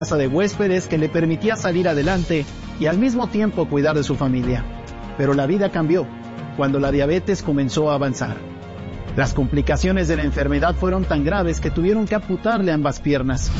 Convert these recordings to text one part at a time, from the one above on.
casa de huéspedes que le permitía salir adelante y al mismo tiempo cuidar de su familia. Pero la vida cambió cuando la diabetes comenzó a avanzar. Las complicaciones de la enfermedad fueron tan graves que tuvieron que amputarle ambas piernas.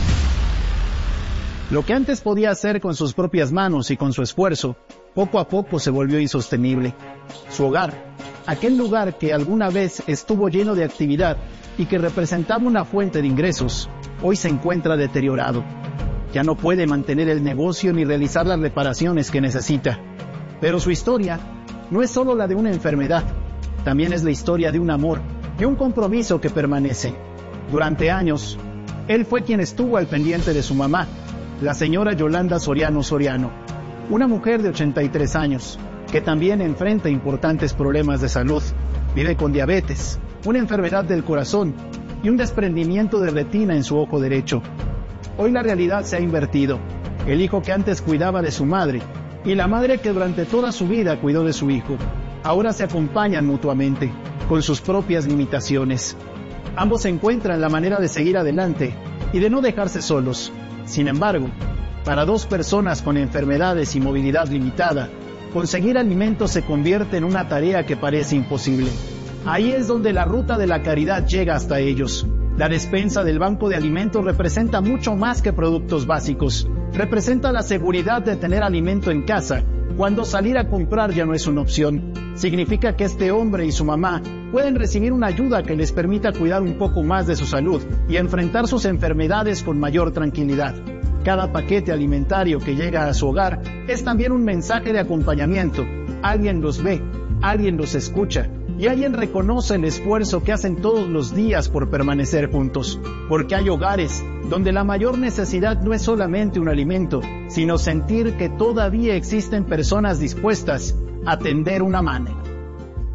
Lo que antes podía hacer con sus propias manos y con su esfuerzo, poco a poco se volvió insostenible. Su hogar, aquel lugar que alguna vez estuvo lleno de actividad y que representaba una fuente de ingresos, hoy se encuentra deteriorado. Ya no puede mantener el negocio ni realizar las reparaciones que necesita. Pero su historia no es solo la de una enfermedad, también es la historia de un amor y un compromiso que permanece. Durante años, él fue quien estuvo al pendiente de su mamá, la señora Yolanda Soriano Soriano, una mujer de 83 años, que también enfrenta importantes problemas de salud. Vive con diabetes, una enfermedad del corazón y un desprendimiento de retina en su ojo derecho. Hoy la realidad se ha invertido. El hijo que antes cuidaba de su madre y la madre que durante toda su vida cuidó de su hijo, ahora se acompañan mutuamente, con sus propias limitaciones. Ambos encuentran la manera de seguir adelante y de no dejarse solos. Sin embargo, para dos personas con enfermedades y movilidad limitada, conseguir alimentos se convierte en una tarea que parece imposible. Ahí es donde la ruta de la caridad llega hasta ellos. La despensa del banco de alimentos representa mucho más que productos básicos. Representa la seguridad de tener alimento en casa, cuando salir a comprar ya no es una opción. Significa que este hombre y su mamá pueden recibir una ayuda que les permita cuidar un poco más de su salud y enfrentar sus enfermedades con mayor tranquilidad. Cada paquete alimentario que llega a su hogar es también un mensaje de acompañamiento. Alguien los ve, alguien los escucha y alguien reconoce el esfuerzo que hacen todos los días por permanecer juntos. Porque hay hogares donde la mayor necesidad no es solamente un alimento, sino sentir que todavía existen personas dispuestas a tender una mano.